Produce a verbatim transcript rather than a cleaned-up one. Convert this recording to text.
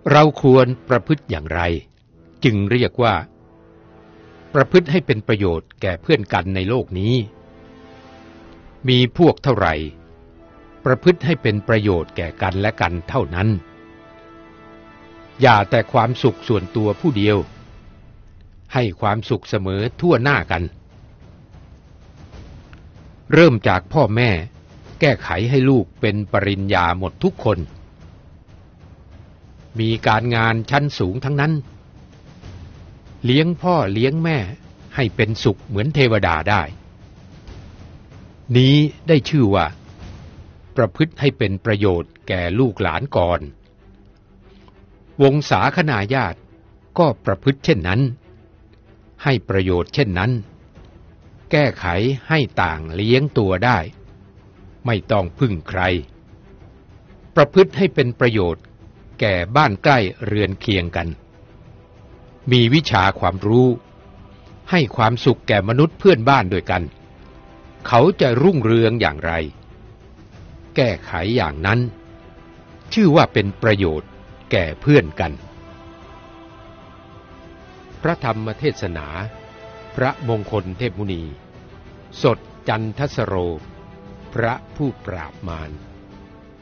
เราควรประพฤติอย่างไรจึงเรียกว่าประพฤติให้เป็นประโยชน์แก่เพื่อนกันในโลกนี้มีพวกเท่าไหร่ประพฤติให้เป็นประโยชน์แก่กันและกันเท่านั้นอย่าแต่ความสุขส่วนตัวผู้เดียวให้ความสุขเสมอทั่วหน้ากันเริ่มจากพ่อแม่แก้ไขให้ลูกเป็นปริญญาหมดทุกคนมีการงานชั้นสูงทั้งนั้นเลี้ยงพ่อเลี้ยงแม่ให้เป็นสุขเหมือนเทวดาได้นี้ได้ชื่อว่าประพฤติให้เป็นประโยชน์แก่ลูกหลานก่อนวงศาคณาญาติก็ประพฤติเช่นนั้นให้ประโยชน์เช่นนั้นแก้ไขให้ต่างเลี้ยงตัวได้ไม่ต้องพึ่งใครประพฤติให้เป็นประโยชน์แก่บ้านใกล้เรือนเคียงกันมีวิชาความรู้ให้ความสุขแก่มนุษย์เพื่อนบ้านด้วยกันเขาจะรุ่งเรืองอย่างไรแก้ไขอย่างนั้นชื่อว่าเป็นประโยชน์แก่เพื่อนกันพระธรรมเทศนาพระมงคลเทพมุนีสดจันทสโรพระผู้ปราบมาร